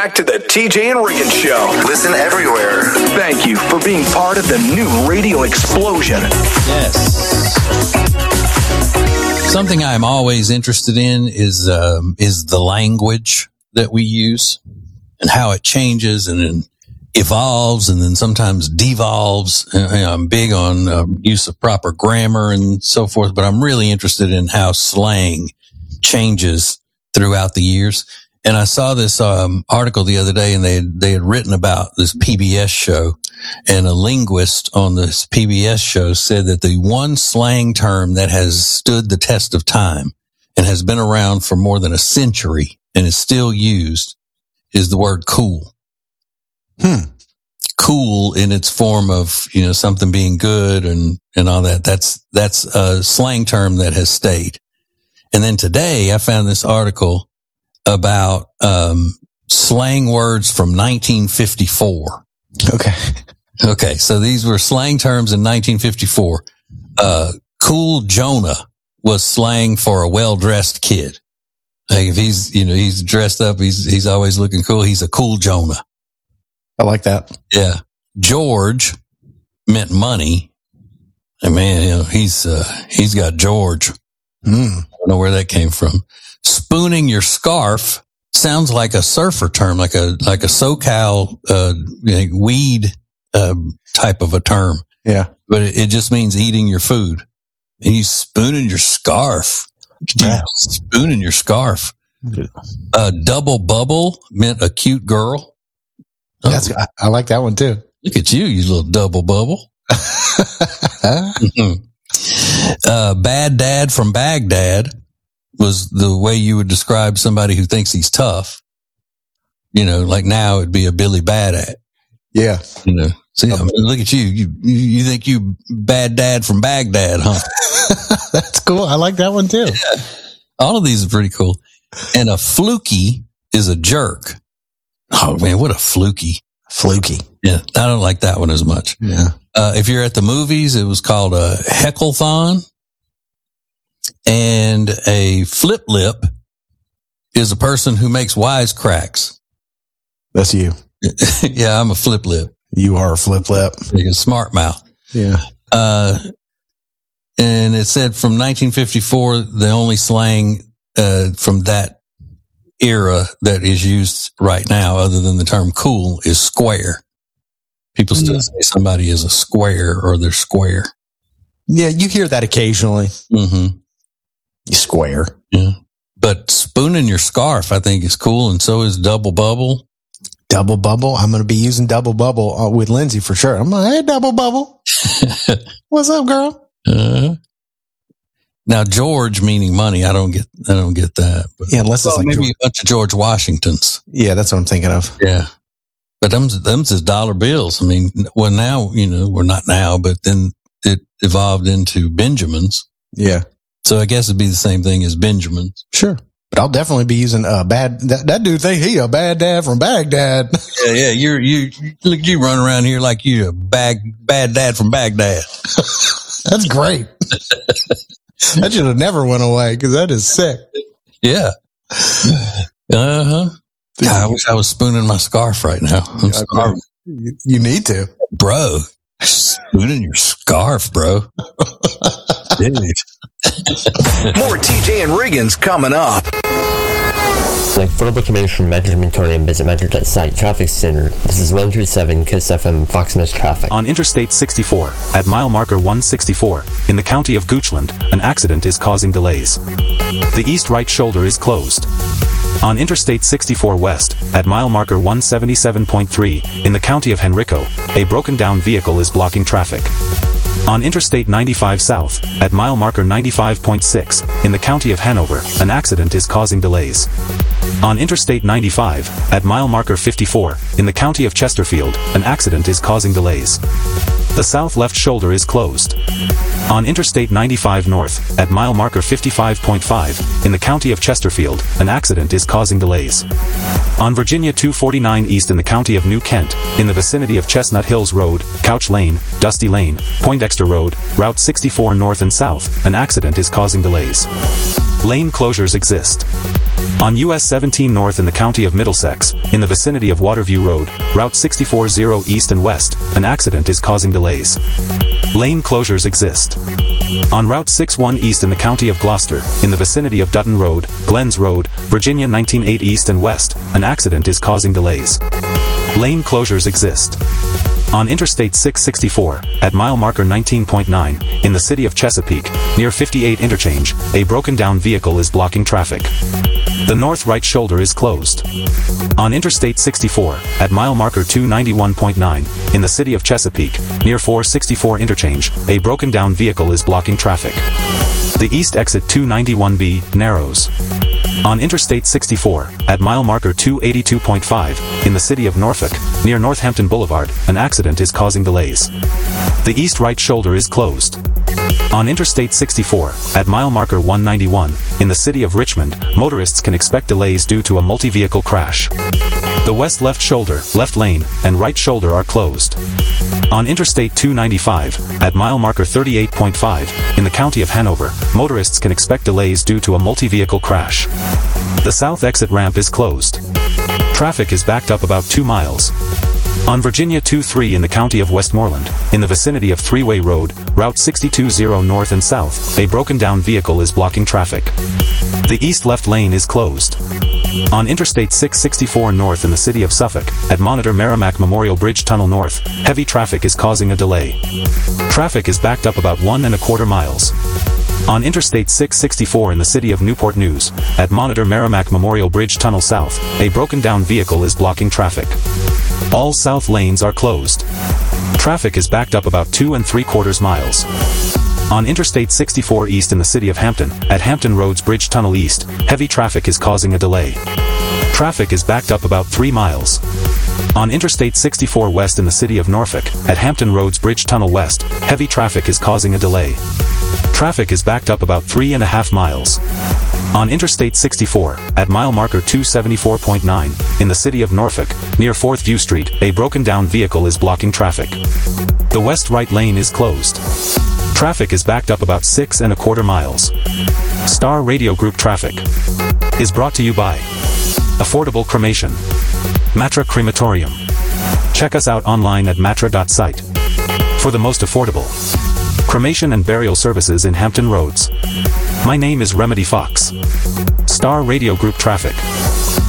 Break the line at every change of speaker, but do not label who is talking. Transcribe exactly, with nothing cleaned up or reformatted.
back to the T J and Regan Show.
Listen everywhere.
Thank you for being part of the new radio explosion.
Yes. Something I'm always interested in is um, is the language that we use and how it changes and then evolves and then sometimes devolves. Uh, you know, I'm big on uh, use of proper grammar and so forth, but I'm really interested in how slang changes throughout the years. And I saw this um, article the other day, and they they had written about this P B S show, and a linguist on this P B S show said that the one slang term that has stood the test of time and has been around for more than a century and is still used is the word cool.
Hmm.
Cool in its form of, you know, something being good and, and all that. That's, that's a slang term that has stayed. And then today I found this article about, um, slang words from nineteen fifty-four.
Okay.
Okay. So these were slang terms in nineteen fifty-four. Uh, cool Jonah was slang for a well-dressed kid. Like if he's, you know, he's dressed up, he's, he's always looking cool. He's a cool Jonah.
I like that.
Yeah. George meant money. And man, you know, he's, uh, he's got George.
Mm.
I don't know where that came from. Spooning your scarf sounds like a surfer term, like a, like a SoCal, uh, you know, weed, uh, type of a term.
Yeah.
But it, it just means eating your food. And you spooning your scarf.
Yeah.
Spooning your scarf. Uh, double bubble meant a cute girl. Oh,
That's, I, I like that one too.
look at you, you little double bubble. Mm-hmm. Uh, bad dad from Baghdad was the way you would describe somebody who thinks he's tough. You know, like now it'd be a Billy Bad.
Yeah.
You know, see, I mean, look at you. You, you think you bad dad from Baghdad, huh?
That's cool. I like that one too.
Yeah. All of these are pretty cool. And a fluky is a jerk. Oh man, what a fluky.
Fluky.
Yeah. I don't like that one as much.
Yeah.
Uh, if you're at the movies, it was called a hecklethon. And a flip lip is a person who makes wisecracks.
That's you.
Yeah, I'm a flip lip.
You are a flip lip.
Like a smart mouth.
Yeah.
Uh, and it said from nineteen fifty-four, the only slang, uh, from that era that is used right now, other than the term cool, is square. People still say somebody is a square or they're square.
Yeah, you hear that occasionally.
Mm-hmm.
You square.
Yeah. But spooning your scarf, I think, is cool, and so is double bubble.
Double bubble. I'm going to be using double bubble uh, with Lindsay for sure. I'm like, hey, double bubble. What's up, girl?
Uh, now, George meaning money, I don't get, I don't get that. But,
Yeah, unless it's
well,
like
maybe
George.
a bunch of George Washingtons.
Yeah, that's what I'm thinking of.
Yeah. But them's, them's is dollar bills. I mean, well, now, you know, we're not now, but then it evolved into Benjamins.
Yeah,
So I guess it'd be the same thing as Benjamins.
sure. But I'll definitely be using a bad. That, that dude think he a bad dad from Baghdad.
Yeah, yeah. You're, you, look, you run around here like you a bag, bad dad from Baghdad.
That's great. That should have never went away because that is sick.
Yeah. Uh huh. God, I wish I was spooning my scarf right now. I'm starving.
You, you need to.
Bro, spooning your scarf, bro. Dude.
More T J and Regan's coming up.
Like further information from Metro Victoria, visit metro dot site traffic center. This is one three seven KISS F M Fox News traffic.
On Interstate sixty-four, at mile marker one sixty-four, in the county of Goochland, an accident is causing delays. The east right shoulder is closed. On Interstate sixty-four West, at mile marker one seventy-seven point three, in the county of Henrico, a broken down vehicle is blocking traffic. On Interstate ninety-five South, at mile marker ninety-five point six, in the county of Hanover, an accident is causing delays. On Interstate ninety-five, at mile marker fifty-four, in the county of Chesterfield, an accident is causing delays. The south left shoulder is closed. On Interstate ninety-five North, at mile marker fifty-five point five, in the county of Chesterfield, an accident is causing delays. On Virginia two forty-nine East in the county of New Kent, in the vicinity of Chestnut Hills Road, Couch Lane, Dusty Lane, Poindexter Road, Route sixty-four North and South, an accident is causing delays. Lane closures exist. On U S seventeen North in the county of Middlesex, in the vicinity of Waterview Road, Route sixty-four zero East and West, an accident is causing delays. Lane closures exist. On Route sixty-one East in the county of Gloucester, in the vicinity of Dutton Road, Glens Road, Virginia nineteen eight East and West, an accident is causing delays. Lane closures exist. On Interstate six sixty-four, at mile marker nineteen point nine, in the city of Chesapeake, near fifty-eight Interchange, a broken-down vehicle is blocking traffic. The north right shoulder is closed. On Interstate sixty-four, at mile marker two ninety-one point nine, in the city of Chesapeake, near four sixty-four Interchange, a broken-down vehicle is blocking traffic. The east exit two ninety-one B narrows. On Interstate sixty-four, at mile marker two eighty-two point five, in the city of Norfolk, near Northampton Boulevard, an accident is causing delays. The east right shoulder is closed. On Interstate sixty-four, at mile marker one ninety-one, in the city of Richmond, motorists can expect delays due to a multi-vehicle crash. The west left shoulder, left lane, and right shoulder are closed. On Interstate two ninety-five, at mile marker thirty-eight point five, in the county of Hanover, motorists can expect delays due to a multi-vehicle crash. The south exit ramp is closed. Traffic is backed up about two miles. On Virginia twenty-three in the county of Westmoreland, in the vicinity of Three-Way Road, Route sixty-two zero North and South, a broken-down vehicle is blocking traffic. The east left lane is closed. On Interstate six sixty-four North in the city of Suffolk, at Monitor Merrimack Memorial Bridge Tunnel North, heavy traffic is causing a delay. Traffic is backed up about one and a quarter miles. On Interstate six sixty-four in the city of Newport News, at Monitor Merrimack Memorial Bridge Tunnel South, a broken-down vehicle is blocking traffic. All south lanes are closed. Traffic is backed up about two and three quarters miles. On Interstate sixty-four East in the city of Hampton, at Hampton Roads Bridge Tunnel East, heavy traffic is causing a delay. Traffic is backed up about three miles. On Interstate sixty-four West in the city of Norfolk, at Hampton Roads Bridge Tunnel West, heavy traffic is causing a delay. Traffic is backed up about three and a half miles. On Interstate sixty-four, at mile marker two seventy-four point nine, in the city of Norfolk, near fourth View Street, a broken-down vehicle is blocking traffic. The west right lane is closed. Traffic is backed up about six and a quarter miles. Star Radio Group Traffic is brought to you by Affordable Cremation, Matra Crematorium. Check us out online at matra dot site for the most affordable cremation and burial services in Hampton Roads. My name is Remedy Fox. Star Radio Group Traffic.